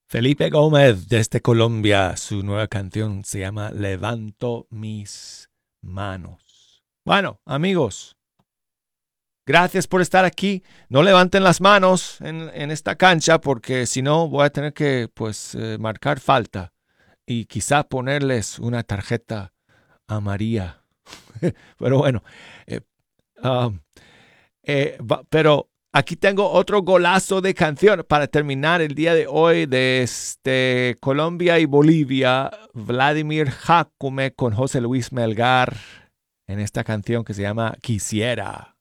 Felipe Gómez desde Colombia, su nueva canción se llama Levanto mis manos. Bueno, amigos, gracias por estar aquí. No levanten las manos en esta cancha porque si no voy a tener que marcar falta y quizá ponerles una tarjeta amarilla. Pero bueno, eh, um, pero aquí tengo otro golazo de canción para terminar el día de hoy desde Colombia y Bolivia. Vladimir Jácome con José Luis Melgar en esta canción que se llama Quisiera.